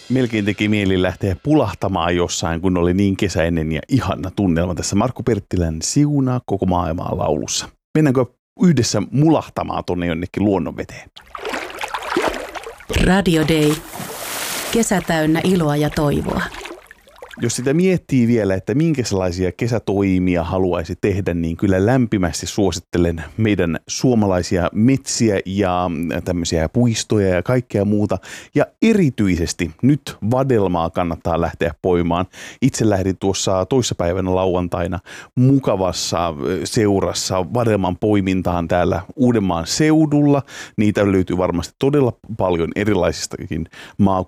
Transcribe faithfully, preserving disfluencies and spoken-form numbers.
Melkein teki mieli lähteä pulahtamaan jossain, kun oli niin kesäinen ja ihana tunnelma tässä Markku Perttilän Siunaa koko maailmaa laulussa. Mennäänkö yhdessä mulahtamaan tuonne jonnekin luonnonveteen? Radio Day. Kesä täynnä iloa ja toivoa. Jos sitä miettii vielä, että minkälaisia kesätoimia haluaisi tehdä, niin kyllä lämpimästi suosittelen meidän suomalaisia metsiä ja tämmöisiä puistoja ja kaikkea muuta. Ja erityisesti nyt vadelmaa kannattaa lähteä poimaan. Itse lähdin tuossa toissapäivänä lauantaina mukavassa seurassa vadelman poimintaan täällä Uudenmaan seudulla. Niitä löytyy varmasti todella paljon erilaisistakin